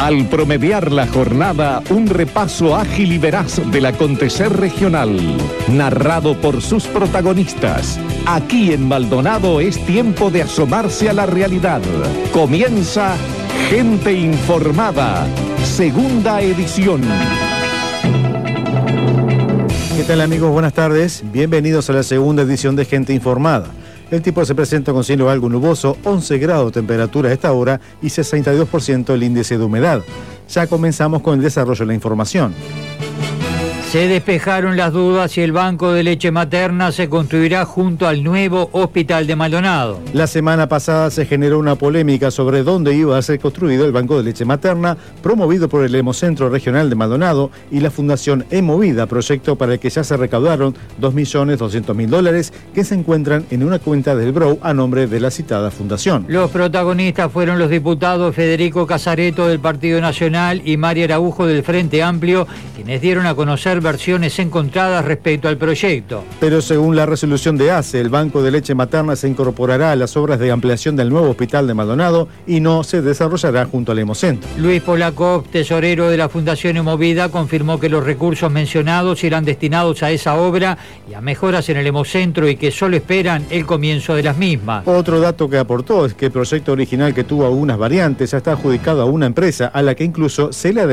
Al promediar la jornada, un repaso ágil y veraz del acontecer regional, narrado por sus protagonistas. Aquí en Maldonado es tiempo de asomarse a la realidad. Comienza Gente Informada, segunda edición. ¿Qué tal, amigos? Buenas tardes. Bienvenidos a la segunda edición de Gente Informada. El tipo se presenta con cielo algo nuboso, 11 grados de temperatura a esta hora y 62% el índice de humedad. Ya comenzamos con el desarrollo de la información. Se despejaron las dudas si el banco de leche materna se construirá junto al nuevo hospital de Maldonado. La semana pasada se generó una polémica sobre dónde iba a ser construido el banco de leche materna, promovido por el Hemocentro Regional de Maldonado y la Fundación Hemovida, proyecto para el que ya se recaudaron $2.200.000 que se encuentran en una cuenta del BROW a nombre de la citada fundación. Los protagonistas fueron los diputados Federico Casareto del Partido Nacional y María Araujo del Frente Amplio, quienes dieron a conocer versiones encontradas respecto al proyecto. Pero según la resolución de ACE, el banco de leche materna se incorporará a las obras de ampliación del nuevo hospital de Maldonado y no se desarrollará junto al Hemocentro. Luis Polakov, tesorero de la Fundación Hemovida, confirmó que los recursos mencionados irán destinados a esa obra y a mejoras en el Hemocentro y que solo esperan el comienzo de las mismas. Otro dato que aportó es que el proyecto original, que tuvo algunas variantes, ya está adjudicado a una empresa a la que incluso se le